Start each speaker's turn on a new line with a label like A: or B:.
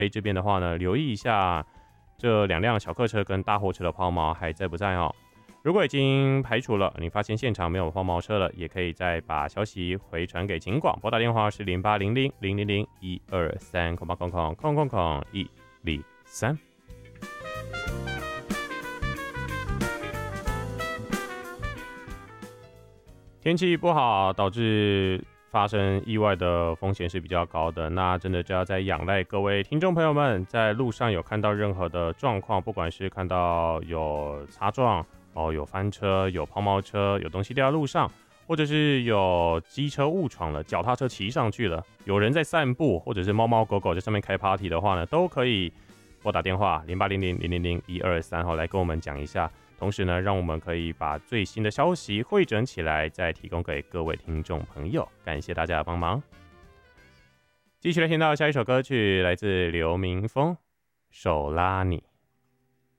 A: 这边的话呢，留意一下这2辆小客车跟大货车的抛锚还在不在哦。如果已经排除了，你发现现场没有抛锚车了，也可以再把消息回传给警广，拨打电话是0800-000-123，0800-123。天气不好导致发生意外的风险是比较高的，那真的就要再仰赖各位听众朋友们，在路上有看到任何的状况，不管是看到有擦撞有翻车、有抛锚车、有东西掉在路上，或者是有机车误闯了、脚踏车骑上去了，有人在散步，或者是猫猫狗狗在上面开 party 的话呢，都可以拨打电话0800-000-123来跟我们讲一下。同时呢，让我们可以把最新的消息汇整起来，再提供给各位听众朋友。感谢大家的帮忙。继续来听到下一首歌曲，来自刘明峰，《手拉你》。